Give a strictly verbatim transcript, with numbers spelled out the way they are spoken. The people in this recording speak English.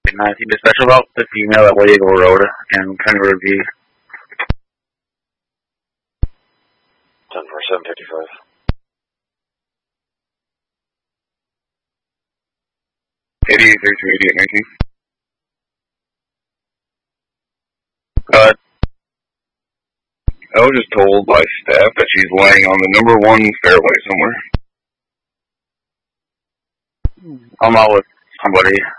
nineteen dispatch about the female at White Eagle Road and County Road V. ten four seven fifty-five. eighty-eight thirty-two, eighty-eight nineteen. Uh, I was just told by staff that she's laying on the number one fairway somewhere. I'm out with somebody.